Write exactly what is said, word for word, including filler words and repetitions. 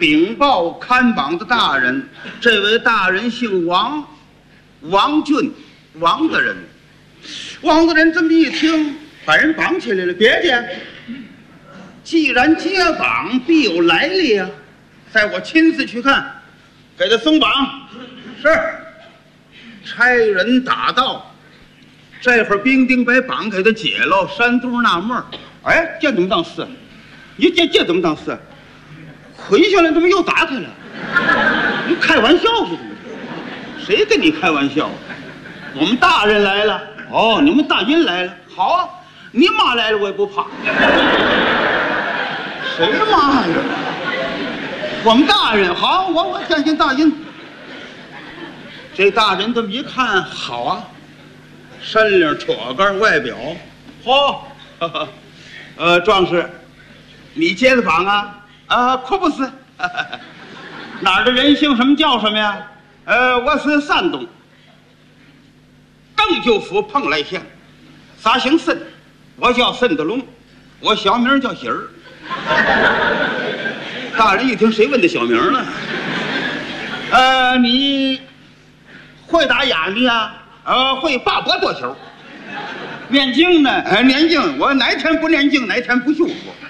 禀报看榜的大人，这位大人姓王，王俊，王大人。王大人这么一听，把人绑起来了。别介，既然接榜，必有来历啊！在我亲自去看，给他松绑。是，差人打到，这会儿兵丁把绑给他解了。山东纳闷儿，哎，这怎么当事？你这这怎么当事？捆下来怎么又打开了？你开玩笑是怎么？谁跟你开玩笑？我们大人来了。哦，你们大人来了。好啊，你妈来了我也不怕。谁妈呀？我们大人好，我我见见大人。这大人这么一看，好啊，身领扯杆外表，嚯、哦，呃，壮士，你接的榜啊？啊，可不是。哪儿的人姓什么叫什么呀？呃，我是山东邓州府蓬莱县，啥姓申，我叫申德龙，我小名叫喜儿。大人一听，谁问的小名呢？呃，你会打哑谜啊？呃，会八波多球。念经呢？呃，念经，我哪天不念经，哪天不休息。